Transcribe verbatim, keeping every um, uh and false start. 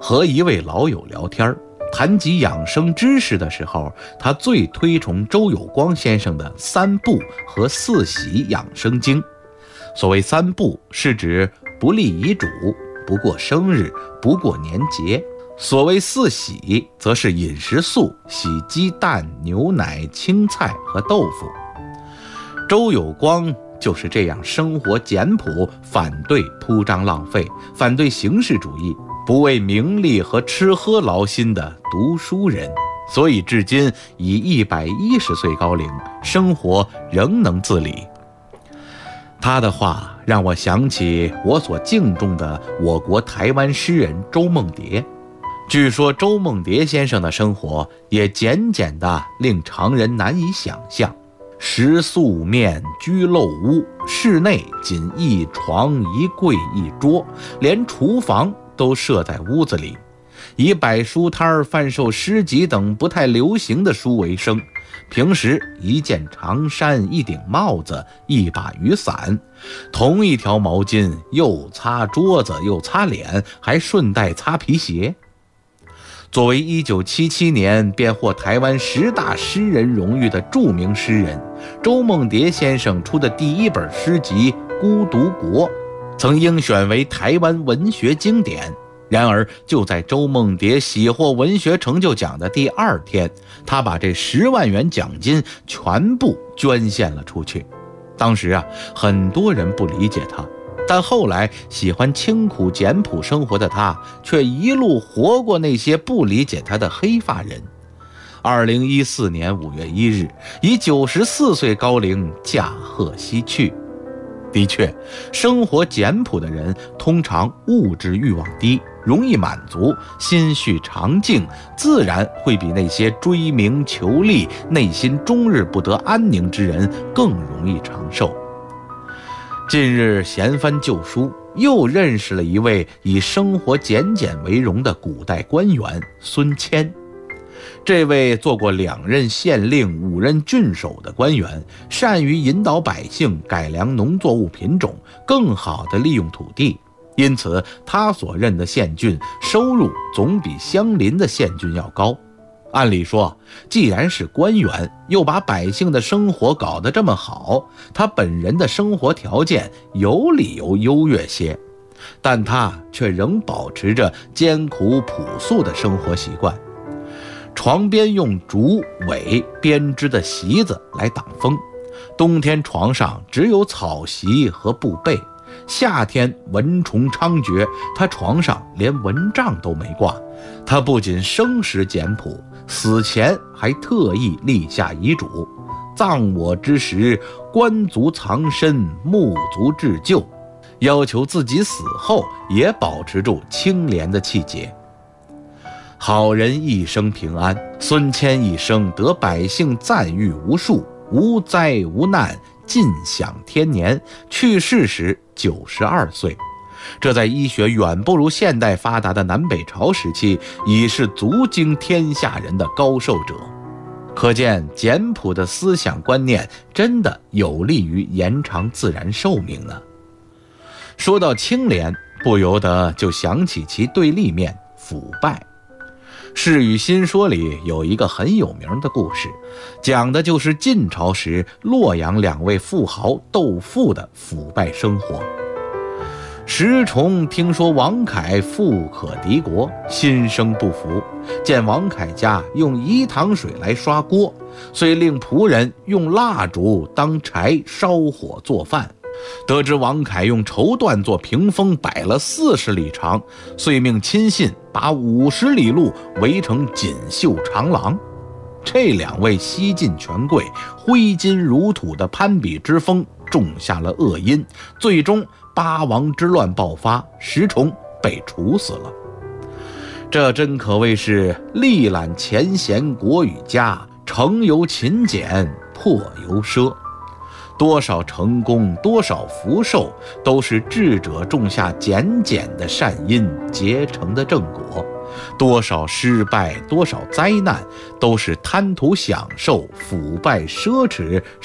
和一位老友聊天，谈及养生知识的时候，他最推崇周有光先生的三不和四喜养生经。所谓三不，是指不立遗嘱，不过生日，不过年节。所谓四喜，则是饮食素，喜鸡蛋、牛奶、青菜和豆腐。周有光就是这样生活简朴，反对铺张浪费，反对形式主义，不为名利和吃喝劳心的读书人，所以至今以一百一十岁高龄，生活仍能自理。他的话让我想起我所敬重的我国台湾诗人周梦蝶。据说周梦蝶先生的生活也简简的令常人难以想象，食素面，居陋屋，室内仅一床一柜一桌，连厨房都设在屋子里，以摆书摊贩售诗集等不太流行的书为生。平时一件长衫，一顶帽子，一把雨伞，同一条毛巾，又擦桌子又擦脸，还顺带擦皮鞋。作为一九七七年便获台湾十大诗人荣誉的著名诗人，周梦蝶先生出的第一本诗集《孤独国》曾应选为台湾文学经典。然而就在周梦蝶喜获文学成就奖的第二天，他把这十万元奖金全部捐献了出去。当时啊，很多人不理解他，但后来喜欢清苦简朴生活的他，却一路活过那些不理解他的黑发人。二零一四年五月一日，以九十四岁高龄驾鹤西去。的确，生活简朴的人通常物质欲望低，容易满足，心绪常静，自然会比那些追名求利、内心终日不得安宁之人更容易长寿。近日闲翻旧书，又认识了一位以生活简简为荣的古代官员孙谦。这位做过两任县令、五任郡守的官员，善于引导百姓改良农作物品种，更好地利用土地，因此他所任的县郡收入总比相邻的县郡要高。按理说，既然是官员，又把百姓的生活搞得这么好，他本人的生活条件有理由优越些，但他却仍保持着艰苦朴素的生活习惯。床边用竹苇编织的席子来挡风，冬天床上只有草席和布被，夏天蚊虫猖獗，他床上连蚊帐都没挂。他不仅生时简朴，死前还特意立下遗嘱，葬我之时，棺足藏身，木足置旧，要求自己死后也保持住清廉的气节。好人一生平安，孙谦一生得百姓赞誉无数，无灾无难，尽享天年，去世时九十二岁。这在医学远不如现代发达的南北朝时期，已是足惊天下人的高寿者。可见简朴的思想观念真的有利于延长自然寿命呢。说到清廉，不由得就想起其对立面腐败。《世语新说》里有一个很有名的故事，讲的就是晋朝时洛阳两位富豪斗富的腐败生活。石崇听说王凯富可敌国，心生不服，见王凯家用饴糖水来刷锅，遂令仆人用蜡烛当柴烧火做饭。得知王凯用绸缎做屏风摆了四十里长，遂命亲信把五十里路围成锦绣长廊。这两位西晋权贵挥金如土的攀比之风种下了恶因，最终八王之乱爆发，石崇被处死了。这真可谓是力揽前贤国与家，成由勤俭，破由奢。多少成功，多少福寿，都是智者种下简简的善因结成的正果；多少失败，多少灾难，都是贪图享受、腐败奢侈